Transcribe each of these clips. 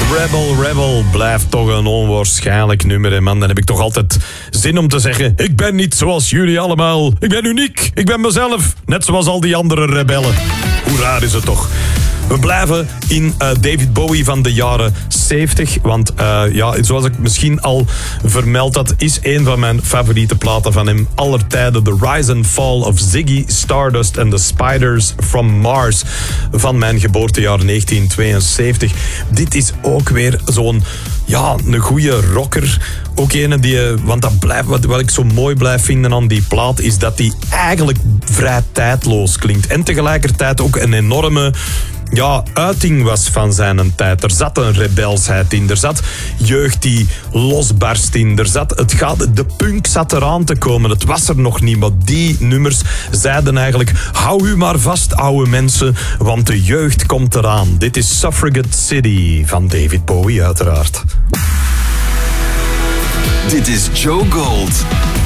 Rebel, Rebel blijft toch een onwaarschijnlijk nummer. En man, dan heb ik toch altijd zin om te zeggen... Ik ben niet zoals jullie allemaal. Ik ben uniek. Ik ben mezelf. Net zoals al die andere rebellen. Hoe raar is het toch? We blijven in David Bowie van de jaren 70. Want zoals ik misschien al vermeld had... is een van mijn favoriete platen van hem aller tijden... The Rise and Fall of Ziggy Stardust and the Spiders from Mars... van mijn geboortejaar 1972. Dit is ook weer zo'n... een goede rocker. Ook ene die... Want dat blijft, wat ik zo mooi blijf vinden aan die plaat... is dat die eigenlijk vrij tijdloos klinkt. En tegelijkertijd ook een enorme... uiting was van zijn tijd. Er zat een rebelsheid in. Er zat jeugd die losbarst in. De punk zat eraan te komen. Het was er nog niet. Maar die nummers zeiden eigenlijk... Hou u maar vast, oude mensen. Want de jeugd komt eraan. Dit is Suffragette City van David Bowie, uiteraard. Dit is Joe Gold.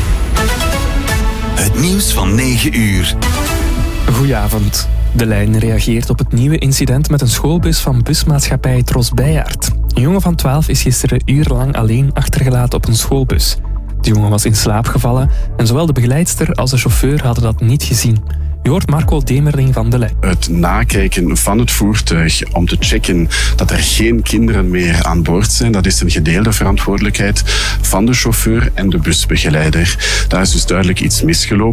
Het nieuws van 9 uur. Goedenavond. De Lijn reageert op het nieuwe incident met een schoolbus van busmaatschappij Tros Bijaard. Een jongen van 12 is gisteren urenlang alleen achtergelaten op een schoolbus. De jongen was in slaap gevallen en zowel de begeleidster als de chauffeur hadden dat niet gezien. Je hoort Marco Demerling van De Lijn. Het nakijken van het voertuig om te checken dat er geen kinderen meer aan boord zijn, dat is een gedeelde verantwoordelijkheid van de chauffeur en de busbegeleider. Daar is dus duidelijk iets misgelopen.